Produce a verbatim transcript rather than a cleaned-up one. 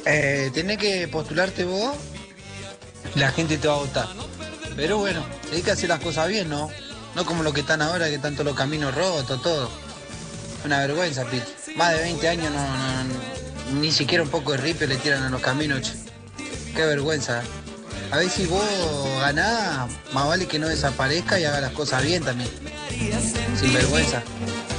Eh, tenés que postularte vos y la gente te va a votar. Pero bueno, hay que hacer las cosas bien, ¿no? No como lo que están ahora, que están todos los caminos rotos, todo. Una vergüenza, Piti. Más de veinte años no, no- no- ni siquiera un poco de ripio le tiran a los caminos, che. Qué vergüenza. A ver si vos ganás, más vale que no desaparezca y haga las cosas bien también. Sin vergüenza.